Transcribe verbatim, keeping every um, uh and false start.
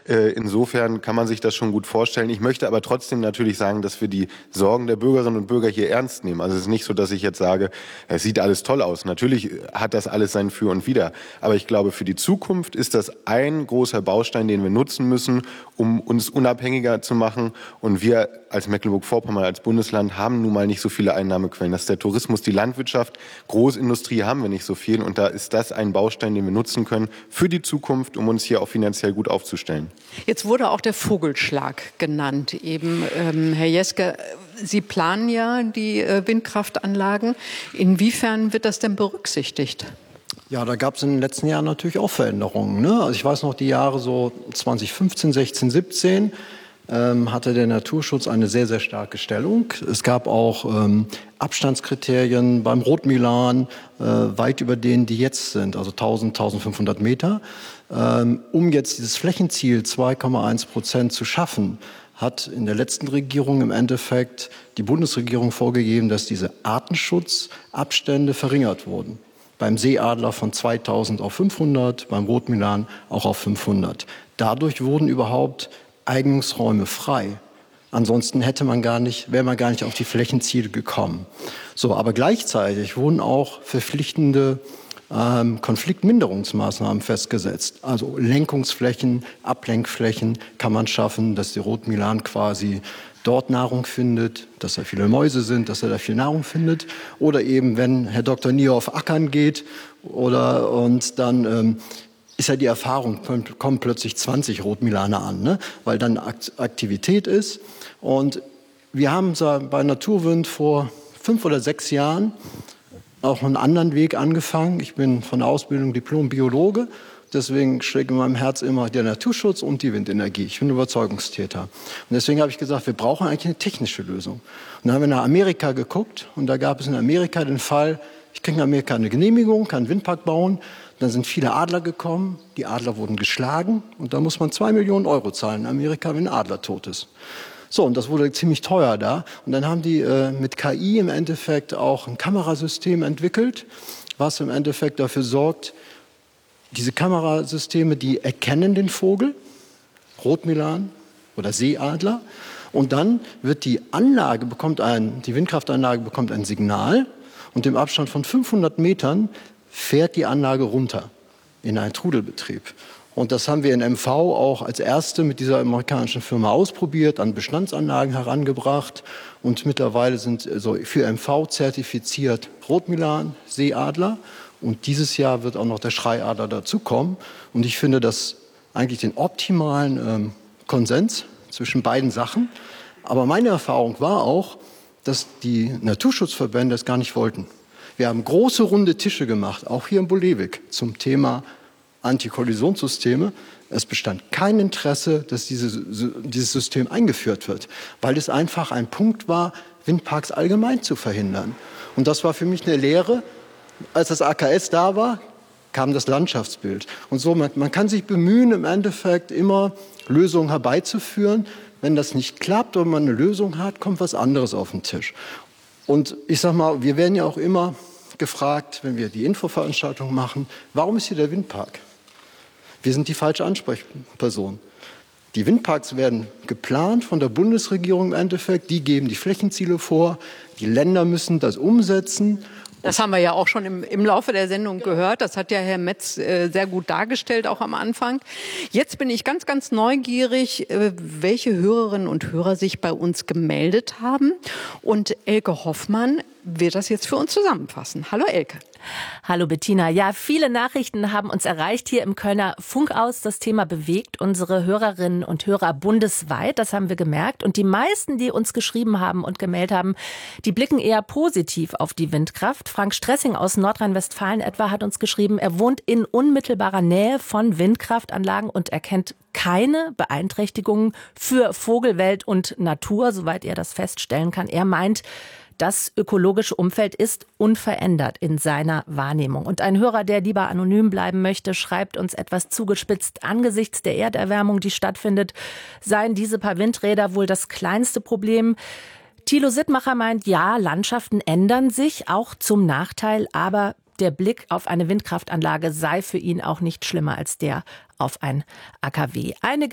Insofern kann man sich das schon gut vorstellen. Ich möchte aber trotzdem natürlich sagen, dass wir die Sorgen der Bürgerinnen und Bürger hier ernst nehmen. Also es ist nicht so, dass ich jetzt sage, es sieht alles toll aus. Natürlich hat das alles sein Für und Wider. Aber ich glaube, für die Zukunft ist das ein großer Baustein, den wir nutzen müssen, um uns unabhängiger zu machen. Und wir als Mecklenburg-Vorpommern, als Bundesland, haben nun mal nicht so viele Einnahmequellen. Das ist der Tourismus, die Landwirtschaft, Großindustrie haben wir nicht so viel. Und da ist das ein Baustein, den wir nutzen können für die Zukunft, um uns hier auch finanziell gut aufzustellen. Jetzt wurde auch der Vogelschlag genannt. Eben, ähm, Herr Jeske, Sie planen ja die äh, Windkraftanlagen. Inwiefern wird das denn berücksichtigt? Ja, da gab es in den letzten Jahren natürlich auch Veränderungen, ne? Also ich weiß noch, die Jahre so zwanzig fünfzehn, sechzehn, siebzehn ähm, hatte der Naturschutz eine sehr, sehr starke Stellung. Es gab auch ähm, Abstandskriterien beim Rotmilan, äh, weit über denen, die jetzt sind, also tausend, tausendfünfhundert Meter. Ähm, um jetzt dieses Flächenziel zwei Komma eins Prozent zu schaffen, hat in der letzten Regierung im Endeffekt die Bundesregierung vorgegeben, dass diese Artenschutzabstände verringert wurden. Beim Seeadler von zweitausend auf fünfhundert, beim Rotmilan auch auf fünfhundert. Dadurch wurden überhaupt Eignungsräume frei. Ansonsten hätte man gar nicht, wäre man gar nicht auf die Flächenziele gekommen. So, aber gleichzeitig wurden auch verpflichtende ähm, Konfliktminderungsmaßnahmen festgesetzt. Also Lenkungsflächen, Ablenkflächen kann man schaffen, dass der Rotmilan quasi dort Nahrung findet, dass da viele Mäuse sind, dass er da viel Nahrung findet. Oder eben, wenn Herr Doktor Niehoff ackern geht oder und dann ähm, ist ja die Erfahrung, kommen plötzlich zwanzig Rotmilane an, ne? Weil dann Aktivität ist. Und wir haben bei Naturwind vor fünf oder sechs Jahren auch einen anderen Weg angefangen. Ich bin von der Ausbildung Diplom-Biologe. Deswegen schlägt in meinem Herz immer der Naturschutz und die Windenergie. Ich bin Überzeugungstäter. Und deswegen habe ich gesagt, wir brauchen eigentlich eine technische Lösung. Und dann haben wir nach Amerika geguckt. Und da gab es in Amerika den Fall, ich kriege in Amerika eine Genehmigung, kann einen Windpark bauen. Dann sind viele Adler gekommen. Die Adler wurden geschlagen. Und da muss man zwei Millionen Euro zahlen in Amerika, wenn ein Adler tot ist. So, und das wurde ziemlich teuer da. Und dann haben die äh, mit K I im Endeffekt auch ein Kamerasystem entwickelt, was im Endeffekt dafür sorgt, diese Kamerasysteme, die erkennen den Vogel, Rotmilan oder Seeadler, und dann wird die Anlage, bekommt ein, die Windkraftanlage bekommt ein Signal und im Abstand von fünfhundert Metern fährt die Anlage runter in einen Trudelbetrieb. Und das haben wir in M V auch als erste mit dieser amerikanischen Firma ausprobiert, an Bestandsanlagen herangebracht. Und mittlerweile sind also für M V zertifiziert Rotmilan, Seeadler. Und dieses Jahr wird auch noch der Schreiadler dazukommen. Und ich finde das eigentlich den optimalen ähm, Konsens zwischen beiden Sachen. Aber meine Erfahrung war auch, dass die Naturschutzverbände es gar nicht wollten. Wir haben große runde Tische gemacht, auch hier in Bolewik, zum Thema Antikollisionssysteme. Es bestand kein Interesse, dass diese, dieses System eingeführt wird, weil es einfach ein Punkt war, Windparks allgemein zu verhindern. Und das war für mich eine Lehre. Als das A K S da war, kam das Landschaftsbild. Und so, man, man kann sich bemühen, im Endeffekt immer Lösungen herbeizuführen. Wenn das nicht klappt oder man eine Lösung hat, kommt was anderes auf den Tisch. Und ich sag mal, wir werden ja auch immer gefragt, wenn wir die Infoveranstaltung machen, warum ist hier der Windpark? Wir sind die falsche Ansprechperson. Die Windparks werden geplant von der Bundesregierung im Endeffekt. Die geben die Flächenziele vor. Die Länder müssen das umsetzen. Das haben wir ja auch schon im, im Laufe der Sendung gehört. Das hat ja Herr Metz äh, sehr gut dargestellt, auch am Anfang. Jetzt bin ich ganz, ganz neugierig, äh, welche Hörerinnen und Hörer sich bei uns gemeldet haben. Und Elke Hoffmann wird das jetzt für uns zusammenfassen. Hallo Elke. Hallo Bettina. Ja, viele Nachrichten haben uns erreicht hier im Kölner Funkhaus. Das Thema bewegt unsere Hörerinnen und Hörer bundesweit. Das haben wir gemerkt. Und die meisten, die uns geschrieben haben und gemeldet haben, die blicken eher positiv auf die Windkraft. Frank Stressing aus Nordrhein-Westfalen etwa hat uns geschrieben, er wohnt in unmittelbarer Nähe von Windkraftanlagen und erkennt keine Beeinträchtigungen für Vogelwelt und Natur, soweit er das feststellen kann. Er meint, das ökologische Umfeld ist unverändert in seiner Wahrnehmung. Und ein Hörer, der lieber anonym bleiben möchte, schreibt uns etwas zugespitzt: Angesichts der Erderwärmung, die stattfindet, seien diese paar Windräder wohl das kleinste Problem. Thilo Sittmacher meint, ja, Landschaften ändern sich, auch zum Nachteil, aber der Blick auf eine Windkraftanlage sei für ihn auch nicht schlimmer als der auf ein A K W. Eine